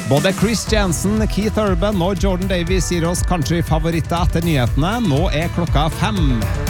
Både Chris Jansen, Keith Urban og Jordan Davies gir oss kanskje favoritter etter nyhetene. Nå klokka 5.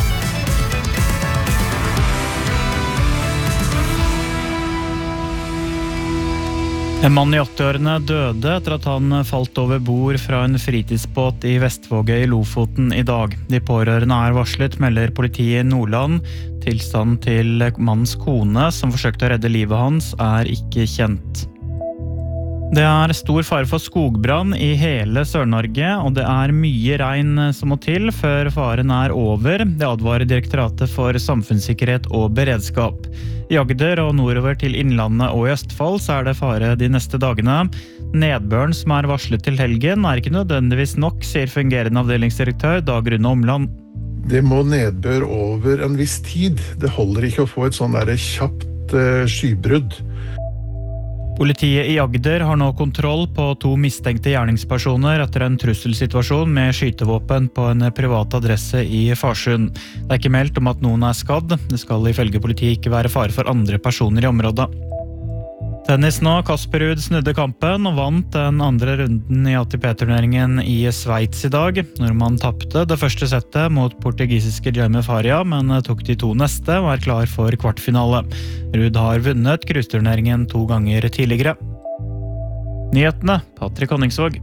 En mann i 80-årene døde etter at han falt over bord fra en fritidsbåt i Vestvågøy i Lofoten i dag. De pårørende varslet, melder politiet i Nordland. Tilstand til mannens kone, som forsøkte å redde livet hans, ikke kjent. Det stor fare for skogbrann i hele Sør-Norge, og det mye regn som må til før faren over. Det advarer Direktoratet for samfunnssikkerhet og beredskap. I Agder og nordover til Innlandet og i Østfold så det fare de neste dagene. Nedbøren som varslet til helgen ikke nødvendigvis nok, sier fungerende avdelingsdirektør Dag Rune Omland. Det må nedbør over en viss tid. Det holder ikke å få et sånn kjapt skybrudd. Politiet i Agder har nå kontroll på 2 mistenkte gjerningspersoner etter en trusselsituasjon med skytevåpen på en privat adresse i Farsund. Det ikke meldt om at noen skadd. Det skal ifølge politiet ikke være fare for andre personer i området. Tennis nå. Kasper Ruud snudde kampen og vant den andre runden i ATP-turneringen i Sveits i dag. Nordmann tappte det første settet mot portugisiske Jaime Faria, men tok de 2 neste og klar for kvartfinale. Ruud har vunnet cruiseturneringen 2 ganger tidligere. Nyhetene, Patrick Honningsvåg.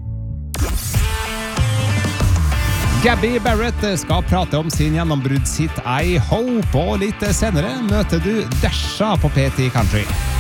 Gabby Barrett skal prate om sin gjennombruddshit I Hope, og litt senere møter du Dasha på P10 Country.